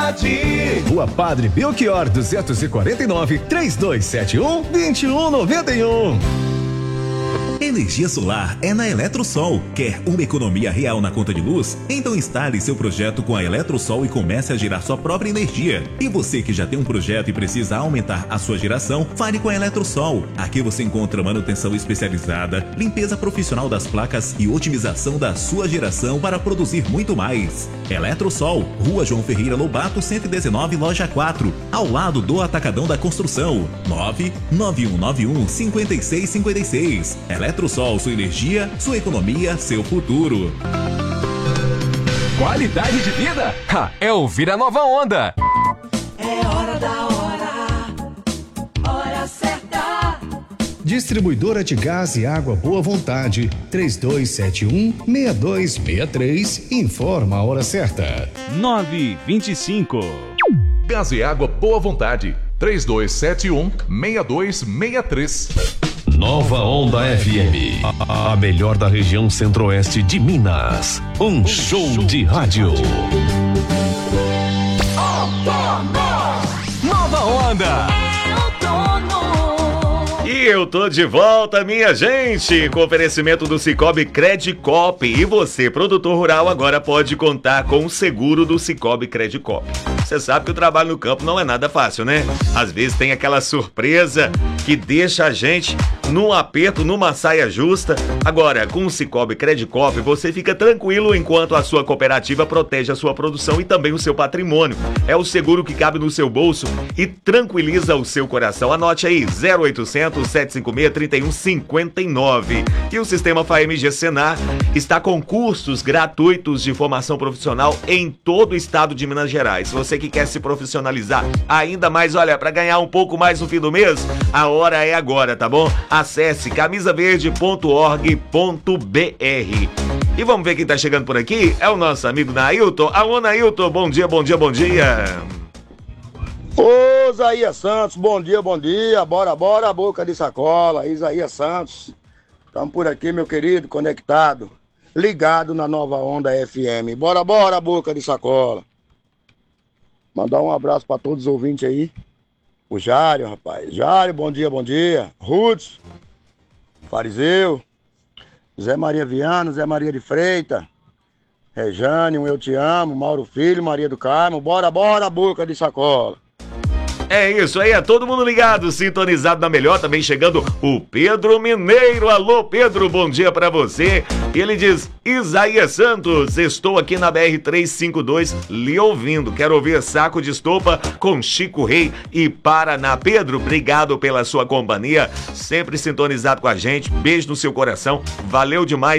Rua Padre Belchior 249, 3271-2191. Energia solar é na Eletrosol. Quer uma economia real na conta de luz? Então instale seu projeto com a Eletrosol e comece a gerar sua própria energia. E você que já tem um projeto e precisa aumentar a sua geração, fale com a Eletrosol. Aqui você encontra manutenção especializada, limpeza profissional das placas e otimização da sua geração para produzir muito mais. Eletrosol, Rua João Ferreira Lobato 119, Loja 4, ao lado do Atacadão da Construção. 99191-5656. Eletrosol, sua energia, sua economia, seu futuro. Qualidade de vida? É ouvir a Nova Onda. É hora da hora certa. Distribuidora de gás e água Boa Vontade, 3271-6263, informa a hora certa. 9h25. Gás e água Boa Vontade, 3271-6263. Nova Onda FM, a melhor da região centro-oeste de Minas. Um show de rádio. Nova Onda. E eu tô de volta, minha gente, com oferecimento do Cicobi Credicop. E você, produtor rural, agora pode contar com o seguro do Cicobi Credicop. Você sabe que o trabalho no campo não é nada fácil, né? Às vezes tem aquela surpresa que deixa a gente num aperto, numa saia justa. Agora, com o Cicobi Credicop, você fica tranquilo enquanto a sua cooperativa protege a sua produção e também o seu patrimônio. É o seguro que cabe no seu bolso e tranquiliza o seu coração. Anote aí, 0800 756 3159. E o Sistema FAMG Senar está com cursos gratuitos de formação profissional em todo o estado de Minas Gerais. Se você que quer se profissionalizar ainda mais, olha, para ganhar um pouco mais no fim do mês, a hora é agora, tá bom? Acesse camisaverde.org.br. E vamos ver quem tá chegando por aqui. É o nosso amigo Nailton. Alô, Nailton, bom dia, bom dia, bom dia. Ô, Isaías Santos, bom dia, bora, boca de sacola, Isaías Santos, estamos por aqui, meu querido, conectado, ligado na Nova Onda FM, bora, boca de sacola. Mandar um abraço para todos os ouvintes aí, o Jário, rapaz, Jário, bom dia, Rudes, Fariseu, Zé Maria Viana, Zé Maria de Freitas, Rejane, Eu Te Amo, Mauro Filho, Maria do Carmo, bora, boca de sacola. É isso aí, é todo mundo ligado, sintonizado na melhor, também chegando o Pedro Mineiro. Alô, Pedro, bom dia pra você. E ele diz, Isaías Santos, estou aqui na BR-352 lhe ouvindo. Quero ouvir Saco de Estopa com Chico Rei e Paraná. Pedro, obrigado pela sua companhia, sempre sintonizado com a gente. Beijo no seu coração, valeu demais.